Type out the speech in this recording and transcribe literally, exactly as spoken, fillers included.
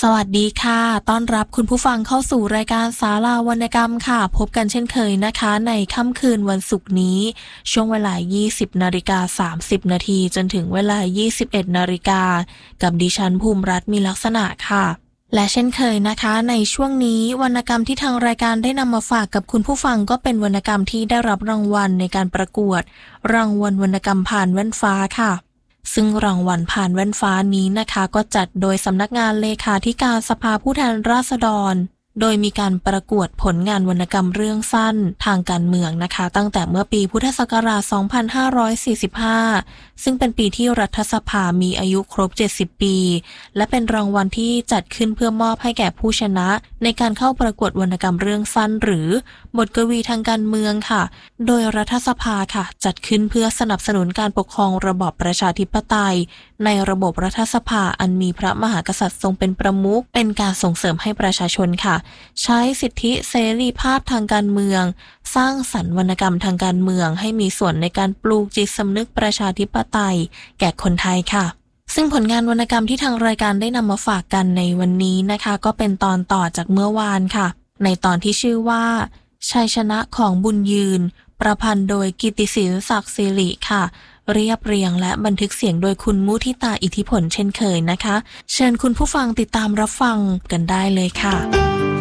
สวัสดีค่ะต้อนรับคุณผู้ฟังเข้าสู่รายการศาลาวรรณกรรมค่ะพบกันเช่นเคยนะคะในค่ำคืนวันศุกร์นี้ช่วงเวลา ยี่สิบนาฬิกาสามสิบนาทีจนถึงเวลา ยี่สิบเอ็ดนาฬิกากับดิฉันภูมิรัตน์มีลักษณะค่ะและเช่นเคยนะคะในช่วงนี้วรรณกรรมที่ทางรายการได้นำมาฝากกับคุณผู้ฟังก็เป็นวรรณกรรมที่ได้รับรางวัลในการประกวดรางวัลวรรณกรรมผ่านแว่นฟ้าค่ะซึ่งรางวัลผ่านแว่นฟ้านี้นะคะก็จัดโดยสำนักงานเลขาธิการสภาผู้แทนราษฎรโดยมีการประกวดผลงานวรรณกรรมเรื่องสั้นทางการเมืองนะคะตั้งแต่เมื่อปีพุทธศักราช สองพันห้าร้อยสี่สิบห้า ซึ่งเป็นปีที่รัฐสภามีอายุครบ เจ็ดสิบ ปีและเป็นรางวัลที่จัดขึ้นเพื่อมอบให้แก่ผู้ชนะในการเข้าประกวดวรรณกรรมเรื่องสั้นหรือบทกวีทางการเมืองค่ะโดยรัฐสภาค่ะจัดขึ้นเพื่อสนับสนุนการปกครองระบอบประชาธิปไตยในระบบรัฐสภาอันมีพระมหากษัตริย์ทรงเป็นประมุขเป็นการส่งเสริมให้ประชาชนค่ะใช้สิทธิเสรีภาพทางการเมืองสร้างสรรค์วรรณกรรมทางการเมืองให้มีส่วนในการปลูกจิตสำนึกประชาธิปไตยแก่คนไทยค่ะซึ่งผลงานวรรณกรรมที่ทางรายการได้นำมาฝากกันในวันนี้นะคะก็เป็นตอนต่อจากเมื่อวานค่ะในตอนที่ชื่อว่าชัยชนะของบุญยืนประพันธ์โดยกิตติศิลป์ศักดิ์สิริค่ะเรียบเรียงและบันทึกเสียงโดยคุณมุทิตาอิทธิผลเช่นเคยนะคะเชิญคุณผู้ฟังติดตามรับฟังกันได้เลยค่ะ